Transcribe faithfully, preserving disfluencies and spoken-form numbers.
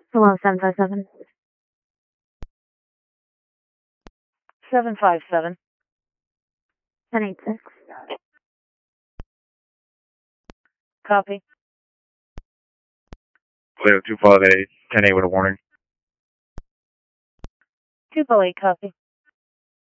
Hello, seven five seven. seven five seven. ten eight six. Copy. Clear two five eight, ten eight with a warning. two five eight, copy.